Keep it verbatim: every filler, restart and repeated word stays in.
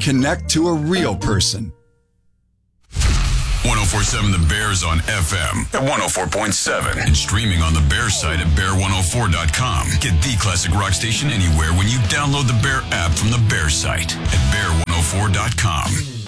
Connect to a real person. one oh four point seven The Bear's on F M at one oh four point seven and streaming on the Bear site at bear one oh four dot com. Get the classic rock station anywhere when you download the Bear app from the Bear site at bear one oh four dot com.